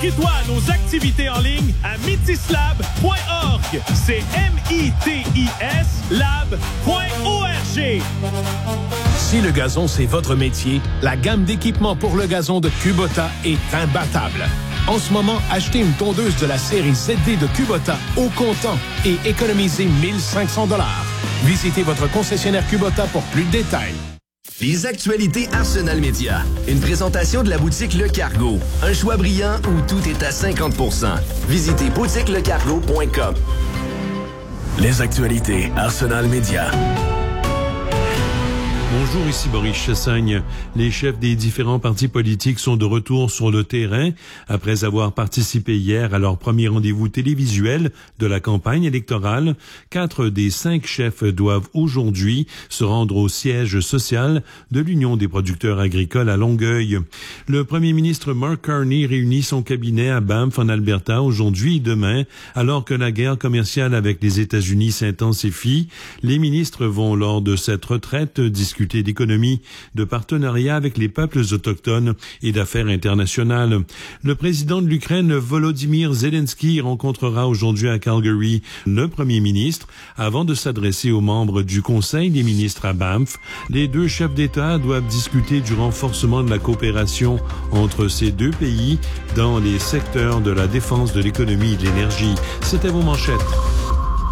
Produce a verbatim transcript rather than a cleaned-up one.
Inscris-toi à nos activités en ligne à mitislab point org. C'est M I T I S lab point org. Si le gazon, c'est votre métier, la gamme d'équipements pour le gazon de Kubota est imbattable. En ce moment, achetez une tondeuse de la série Z D de Kubota au comptant et économisez mille cinq cents dollars. Visitez votre concessionnaire Kubota pour plus de détails. Les actualités Arsenal Média. Une présentation de la boutique Le Cargo. Un choix brillant où tout est à cinquante pour cent. Visitez boutique le cargo point com. Les actualités Arsenal Média. Bonjour, ici Boris Chassagne. Les chefs des différents partis politiques sont de retour sur le terrain après avoir participé hier à leur premier rendez-vous télévisuel de la campagne électorale. Quatre des cinq chefs doivent aujourd'hui se rendre au siège social de l'Union des producteurs agricoles à Longueuil. Le premier ministre Mark Carney réunit son cabinet à Banff en Alberta aujourd'hui et demain, alors que la guerre commerciale avec les États-Unis s'intensifie. Les ministres vont, lors de cette retraite, discuter d'économie, de partenariat avec les peuples autochtones et d'affaires internationales. Le président de l'Ukraine, Volodymyr Zelensky, rencontrera aujourd'hui à Calgary le premier ministre avant de s'adresser aux membres du Conseil des ministres à Banff. Les deux chefs d'État doivent discuter du renforcement de la coopération entre ces deux pays dans les secteurs de la défense, de l'économie et de l'énergie. C'était vos manchettes.